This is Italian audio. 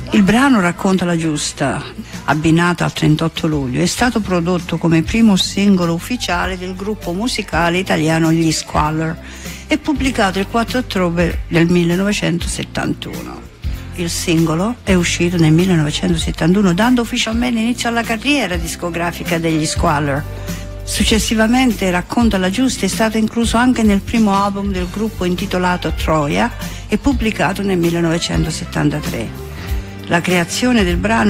Il brano Racconta la giusta, abbinato al 38 luglio, è stato prodotto come primo singolo ufficiale del gruppo musicale italiano Gli Squallor e pubblicato il 4 ottobre del 1971. Il singolo è uscito nel 1971 dando ufficialmente inizio alla carriera discografica degli Squallor. Successivamente Racconta la giusta è stato incluso anche nel primo album del gruppo intitolato Troia e pubblicato nel 1973. La creazione del brano